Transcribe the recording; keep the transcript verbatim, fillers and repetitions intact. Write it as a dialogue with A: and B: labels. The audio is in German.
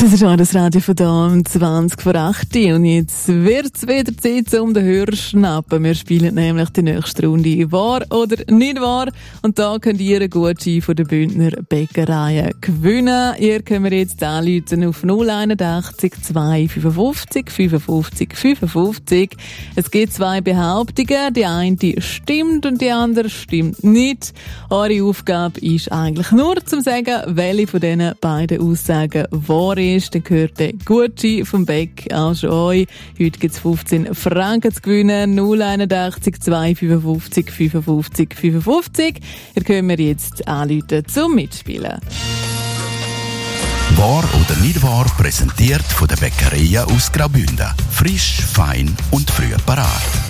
A: Das ist auch das Radio von da um zwanzig vor acht und jetzt wird es wieder Zeit, um den Hörer zu schnappen. Wir spielen nämlich die nächste Runde «Wahr oder nicht wahr?» und da könnt ihr einen Gutschein von der Bündner Bäckerei gewinnen. Ihr könnt mir jetzt anrufen auf null einundachtzig zwei fünfundfünfzig fünfundfünfzig fünfundfünfzig. Es gibt zwei Behauptungen, die eine stimmt und die andere stimmt nicht. Eure Aufgabe ist eigentlich nur zu sagen, welche von diesen beiden Aussagen wahr ist. Dann gehört der Gutschein vom Beck auch schon euch. Heute gibt es fünfzehn Franken zu gewinnen. null einundachtzig zwei fünfundfünfzig fünfundfünfzig fünfundfünfzig. Ihr könnt mir jetzt anrufen zum Mitspielen.
B: Wahr oder nicht wahr, präsentiert von der Bäckerei aus Graubünden. Frisch, fein und früh parat.